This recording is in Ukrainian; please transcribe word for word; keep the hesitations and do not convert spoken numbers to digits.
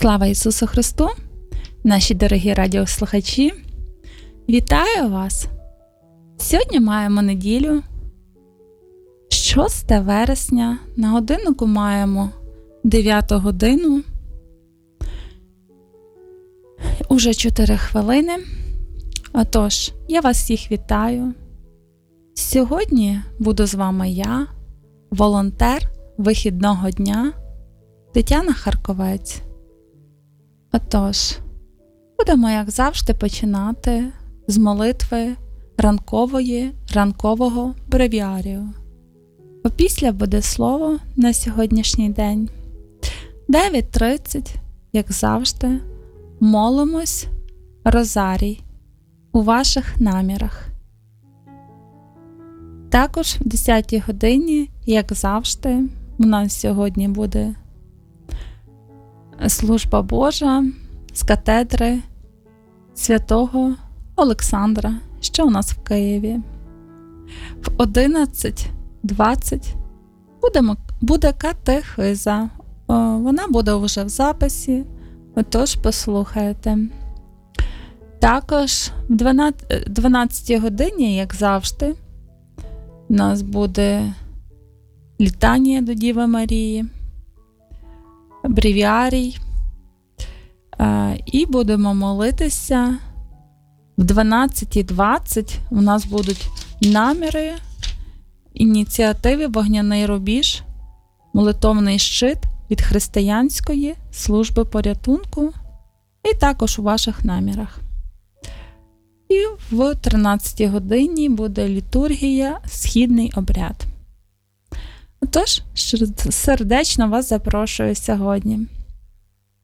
Слава Ісусу Христу! Наші дорогі радіослухачі! Вітаю вас! Сьогодні маємо неділю, шостого вересня, на годиннику маємо дев'яту годину, уже чотири хвилини. Отож, я вас всіх вітаю. Сьогодні буду з вами я, волонтер вихідного дня Тетяна Харковець. Отож, будемо, як завжди, починати з молитви ранкової, ранкового бревіарію. Опісля буде слово на сьогоднішній день. дев'ять тридцять, як завжди, молимось розарій у ваших намірах. Також в десятій годині, як завжди, у нас сьогодні буде служба Божа з катедри святого Олександра, що у нас в Києві. В одинадцять двадцять будемо, буде катехиза. О, вона буде вже в записі, отож послухайте. Також в дванадцятій годині, як завжди, у нас буде літанія до Діви Марії, бревіарій, і будемо молитися. В дванадцять двадцять у нас будуть наміри ініціативи «Вогняний рубіж», молитовний щит від християнської служби порятунку, і також у ваших намірах. І в тринадцятій годині буде літургія «Східний обряд». Отож, сердечно вас запрошую сьогодні.